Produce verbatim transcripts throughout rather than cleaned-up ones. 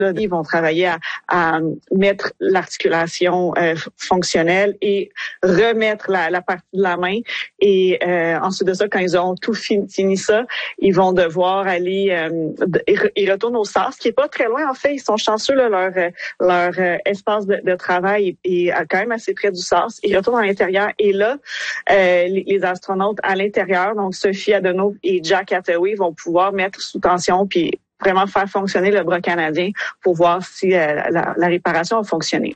Là, ils vont travailler à, à mettre l'articulation euh, fonctionnelle et remettre la, la partie de la main. Et euh, ensuite de ça, quand ils auront tout fini, fini ça, ils vont devoir aller, euh, ils retournent au S A R S, qui est pas très loin en fait. Ils sont chanceux, là, leur leur euh, espace de, de travail est, est quand même assez près du S A R S. Ils retournent à l'intérieur et là, euh, les, les astronautes à l'intérieur, donc Sophie Adenauer et Jack Hathaway, vont pouvoir mettre sous tension puis vraiment faire fonctionner le bras canadien pour voir si euh, la, la réparation a fonctionné.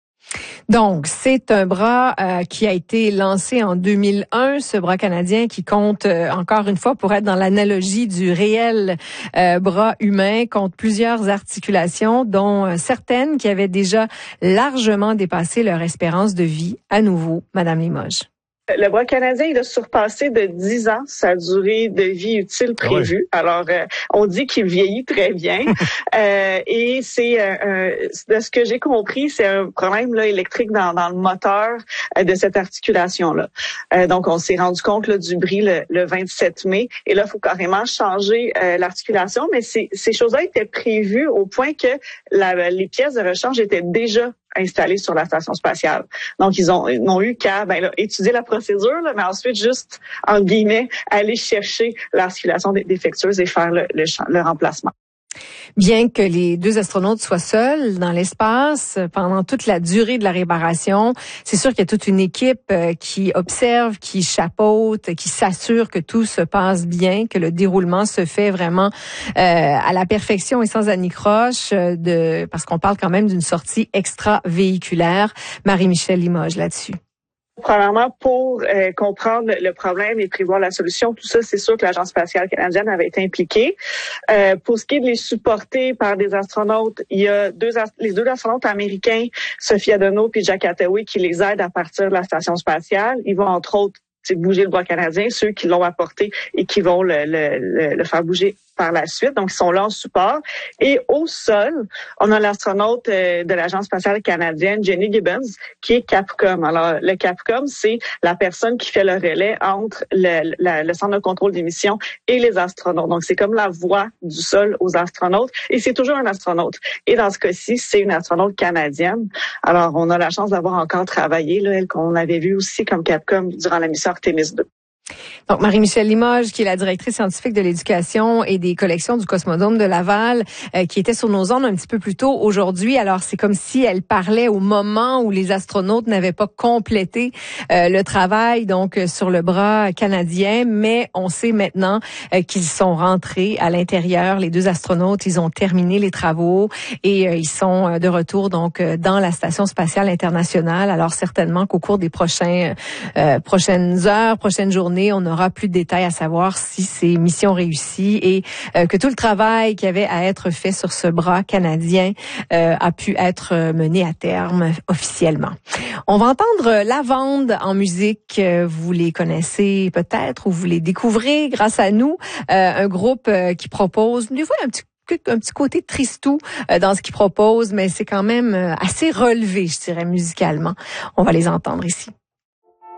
Donc, c'est un bras euh, qui a été lancé en deux mille un, ce bras canadien qui compte, euh, encore une fois, pour être dans l'analogie du réel euh, bras humain, compte plusieurs articulations, dont euh, certaines qui avaient déjà largement dépassé leur espérance de vie. À nouveau, Madame Limoges. Le bras canadien, il a surpassé de dix ans sa durée de vie utile prévue. Ah ouais. Alors, euh, on dit qu'il vieillit très bien. euh, et c'est, euh, de ce que j'ai compris, c'est un problème là, électrique dans, dans le moteur euh, de cette articulation-là. Euh, donc, on s'est rendu compte là, du bris le, le vingt-sept mai. Et là, il faut carrément changer euh, l'articulation. Mais ces, ces choses-là étaient prévues au point que la, les pièces de rechange étaient déjà installés sur la station spatiale. Donc, ils ont, ils n'ont eu qu'à ben, là, étudier la procédure, là, mais ensuite, juste, en guillemets, aller chercher l'articulation défectueuse et faire le, le, le remplacement. Bien que les deux astronautes soient seuls dans l'espace pendant toute la durée de la réparation, c'est sûr qu'il y a toute une équipe qui observe, qui chapeaute, qui s'assure que tout se passe bien, que le déroulement se fait vraiment euh, à la perfection et sans anicroche, de, parce qu'on parle quand même d'une sortie extravéhiculaire. Marie-Michèle Limoges là-dessus. Premièrement, pour euh, comprendre le problème et prévoir la solution, tout ça, c'est sûr que l'Agence spatiale canadienne avait été impliquée. Euh, pour ce qui est de les supporter par des astronautes, il y a deux les deux astronautes américains, Sophie Adenauer et Jack Hathaway, qui les aident à partir de la station spatiale. Ils vont entre autres bouger le bras canadien, ceux qui l'ont apporté et qui vont le, le, le, le faire bouger par la suite. Donc, ils sont là en support. Et au sol, on a l'astronaute euh, de l'Agence spatiale canadienne, Jenny Gibbons, qui est Capcom. Alors, le Capcom, c'est la personne qui fait le relais entre le, le, le centre de contrôle des missions et les astronautes. Donc, c'est comme la voix du sol aux astronautes. Et c'est toujours un astronaute. Et dans ce cas-ci, c'est une astronaute canadienne. Alors, on a la chance d'avoir encore travaillé, là, elle qu'on avait vue aussi comme Capcom durant la mission Artemis deux. Donc, Marie-Michèle Limoges, qui est la directrice scientifique de l'éducation et des collections du Cosmodome de Laval, euh, qui était sur nos ondes un petit peu plus tôt aujourd'hui. Alors, c'est comme si elle parlait au moment où les astronautes n'avaient pas complété euh, le travail, donc, euh, sur le bras canadien. Mais on sait maintenant euh, qu'ils sont rentrés à l'intérieur. Les deux astronautes, ils ont terminé les travaux et euh, ils sont euh, de retour, donc, euh, dans la Station spatiale internationale. Alors, certainement qu'au cours des prochains, euh, prochaines heures, prochaines journées, on aura plus de détails à savoir si ces missions réussies et euh, que tout le travail qui avait à être fait sur ce bras canadien euh, a pu être mené à terme officiellement. On va entendre Lavande en musique. Vous les connaissez peut-être ou vous les découvrez grâce à nous. Euh, un groupe euh, qui propose des fois un petit un petit côté tristou euh, dans ce qu'il propose, mais c'est quand même euh, assez relevé, je dirais, musicalement. On va les entendre ici.